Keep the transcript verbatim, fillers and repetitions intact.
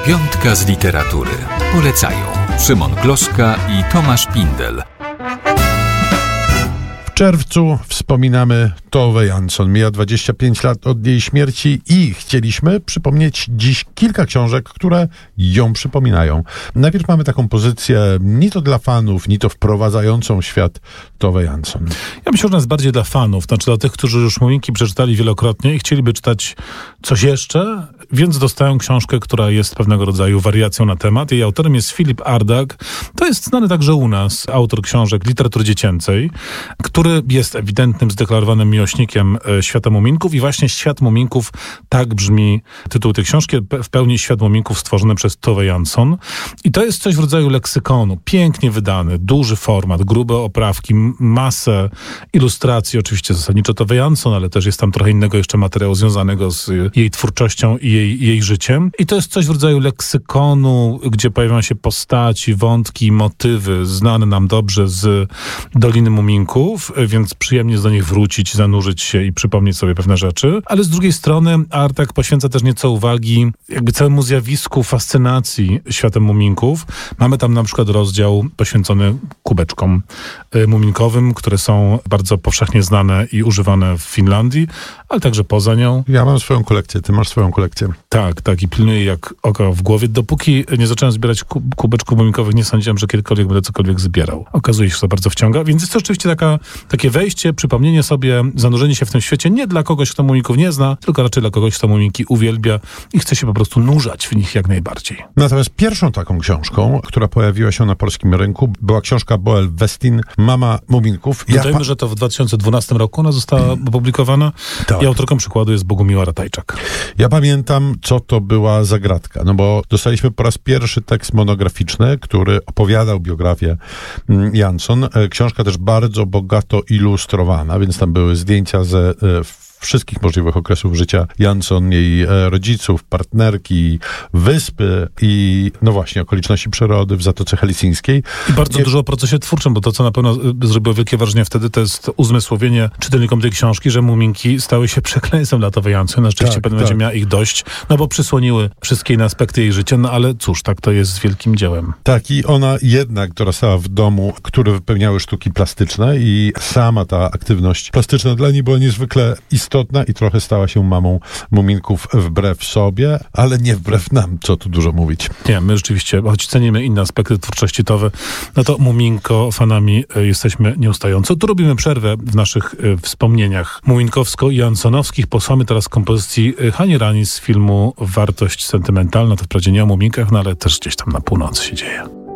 Piątka z literatury. Polecają Szymon Gloszka i Tomasz Pindel. W czerwcu wspominamy Tove Jansson. Mija dwadzieścia pięć lat od jej śmierci i chcieliśmy przypomnieć dziś kilka książek, które ją przypominają. Najpierw mamy taką pozycję ni to dla fanów, ni to wprowadzającą świat Tove Jansson. Ja myślę, że ona jest bardziej dla fanów, znaczy dla tych, którzy już Muminki przeczytali wielokrotnie i chcieliby czytać coś jeszcze, więc dostają książkę, która jest pewnego rodzaju wariacją na temat. Jej autorem jest Filip Ardag. To jest znany także u nas autor książek literatury dziecięcej, który jest ewidentnym, zdeklarowanym miłośnikiem e, świata Muminków i właśnie Świat Muminków, tak brzmi tytuł tej książki, w pełni Świat Muminków stworzony przez Tove Jansson. I to jest coś w rodzaju leksykonu, pięknie wydany, duży format, grube oprawki, m- masę ilustracji, oczywiście zasadniczo Tove Jansson, ale też jest tam trochę innego jeszcze materiału związanego z jej twórczością i jej, jej życiem. I to jest coś w rodzaju leksykonu, gdzie pojawiają się postaci, wątki, motywy znane nam dobrze z Doliny Muminków, więc przyjemnie jest do nich wrócić, zanurzyć się i przypomnieć sobie pewne rzeczy. Ale z drugiej strony Ardag poświęca też nieco uwagi jakby całemu zjawisku fascynacji światem Muminków. Mamy tam na przykład rozdział poświęcony kubeczkom y, muminkowym, które są bardzo powszechnie znane i używane w Finlandii, ale także poza nią. Ja mam swoją kolekcję, ty masz swoją kolekcję. Tak, tak i pilnuję jak oka w głowie. Dopóki nie zacząłem zbierać ku- kubeczków muminkowych, nie sądziłem, że kiedykolwiek będę cokolwiek zbierał. Okazuje się, że to bardzo wciąga, więc jest to oczywiście taka, takie wejście, przypomnienie sobie, zanurzenie się w tym świecie nie dla kogoś, kto Muminków nie zna, tylko raczej dla kogoś, kto Muminki uwielbia i chce się po prostu nurzać w nich jak najbardziej. Natomiast pierwszą taką książką, która pojawiła się na polskim rynku, była książka Boel Westin, Mama Muminków. Ja Dodajmy, pa- że to w dwa tysiące dwunastym roku ona została opublikowana Tak. i autorką przykładu jest Bogumiła Ratajczak. Ja pamiętam, co to była za gratka, no bo dostaliśmy po raz pierwszy tekst monograficzny, który opowiadał biografię mm, Jansson. E, Książka też bardzo bogato ilustrowana, więc tam były zdjęcia ze e, wszystkich możliwych okresów życia Jansson, jej e, rodziców, partnerki, wyspy i no właśnie okoliczności przyrody w Zatoce Helsińskiej. I bardzo Nie- dużo o procesie twórczym, bo to, co na pewno y, zrobiło wielkie wrażenie wtedy, to jest uzmysłowienie czytelnikom tej książki, że Muminki stały się przekleństwem dla Tove Jansson. Na szczęście Tak, pewnie tak. będzie miała ich dość, no bo przysłoniły wszystkie inne aspekty jej życia, no ale cóż, tak to jest z wielkim dziełem. Tak, i ona jednak dorastała w domu, który wypełniały sztuki plastyczne i sama ta aktywność plastyczna dla niej była niezwykle istotna i trochę stała się mamą Muminków wbrew sobie, ale nie wbrew nam, co tu dużo mówić. Nie, my rzeczywiście, choć cenimy inne aspekty twórczości Tove, no to Muminko fanami y, jesteśmy nieustająco. Tu robimy przerwę w naszych y, wspomnieniach muminkowsko-jansonowskich. Posłuchamy teraz kompozycji y, Hani Rani z filmu Wartość sentymentalna. To wprawdzie nie o Muminkach, no ale też gdzieś tam na północy się dzieje.